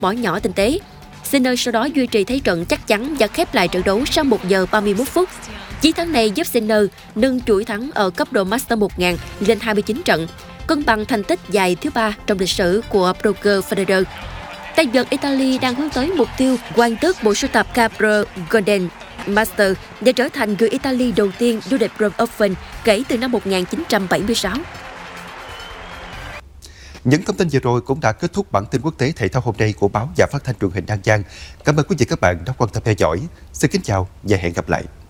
mỏ nhỏ tinh tế. Sinner sau đó duy trì thế trận chắc chắn và khép lại trận đấu sau 1 giờ 31 phút. Chiến thắng này giúp Sinner nâng chuỗi thắng ở cấp độ Master 1000 lên 29 trận, cân bằng thành tích dài thứ 3 trong lịch sử của Roger Federer. Tay vợt Italy đang hướng tới mục tiêu hoàn tất bộ sưu tập Capra Golden Master để trở thành người Italy đầu tiên vô địch Rome Open kể từ năm 1976. Những thông tin vừa rồi cũng đã kết thúc bản tin quốc tế thể thao hôm nay của báo và phát thanh truyền hình An Giang. Cảm ơn quý vị các bạn đã quan tâm theo dõi. Xin kính chào và hẹn gặp lại.